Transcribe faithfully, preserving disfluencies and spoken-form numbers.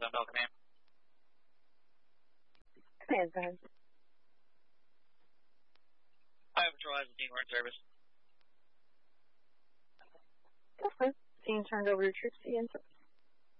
on Bell Command. Command, go ahead. Five Patrol has a team in service. Go ahead. Team turned over to troops, E N service.